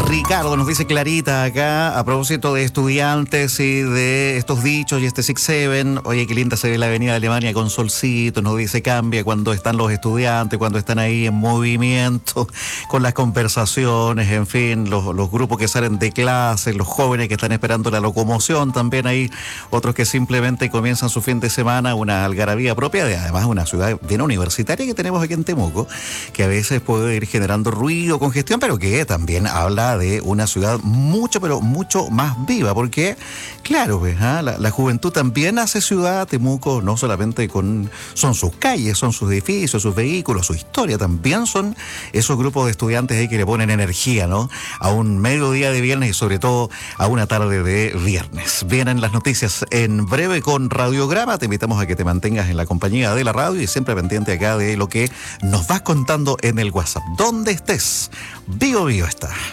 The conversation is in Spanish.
Ricardo, nos dice Clarita acá, a propósito de estudiantes y de estos dichos y este 6-7, oye, qué linda se ve la avenida de Alemania con solcito, nos dice cambia cuando están los estudiantes, cuando están ahí en movimiento, con las conversaciones, en fin, los grupos que salen de clase, los jóvenes que están esperando la locomoción, también hay otros que simplemente comienzan su fin de semana, una algarabía propia de además una ciudad bien universitaria que tenemos aquí en Temuco, que a veces puede ir generando ruido, congestión, pero que también habla de una ciudad mucho, pero mucho más viva, porque, claro, pues, la juventud también hace ciudad. Temuco no solamente son sus calles, son sus edificios, sus vehículos, su historia, también son esos grupos de estudiantes ahí que le ponen energía, ¿no? A un mediodía de viernes y sobre todo a una tarde de viernes. Vienen las noticias en breve con Radiograma, te invitamos a que te mantengas en la compañía de la radio y siempre pendiente acá de lo que nos vas contando en el WhatsApp. ¿Dónde estés? Vivo está.